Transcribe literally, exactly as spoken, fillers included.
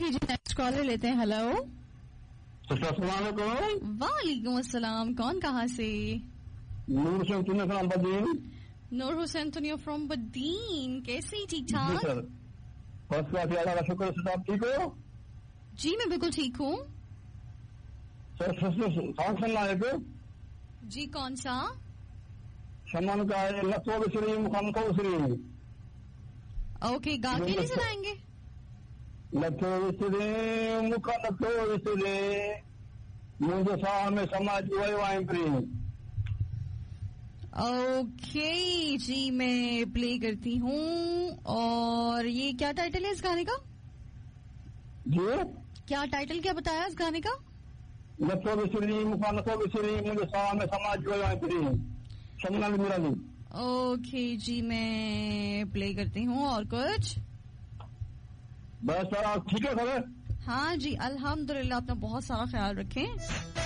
Okay जी, next collar लेते हैं. Hello. अस्सलामुअलैकुम. वालेकुम अस्सलाम. कौन कहाँ से? नूर हुसैन तुनिया from Badin. Noor Hussain Tuniya from Badin. कैसे? ठीक जी ठाक. Sir, first class. अल्लाह का शुक्र है. आप ठीक हो? जी मैं बिल्कुल ठीक हूँ. सर सॉन्ग सुनना है एक. जी कौन सा? समान का है लतो बिसरी मुकाम को बिसरी. ओके, गा के नहीं सुनाएंगे? लतो बिसरी मुका लतो बिसरी मुझे साह में समाज वही वाई प्री. ओके जी, मैं प्ले करती हूँ. और ये क्या टाइटल है इस गाने का? जी क्या टाइटल क्या बताया इस गाने का? लतो बिसरी मुका लतो बिसरी मुझे साह में समाज वही वाई प्री. समना मेरा नहीं. ओके जी, मैं प्ले करती हूँ. और कुछ? बस सर, आप ठीक है सर? हाँ जी अल्हम्दुलिल्लाह. अपना बहुत सारा ख्याल रखें.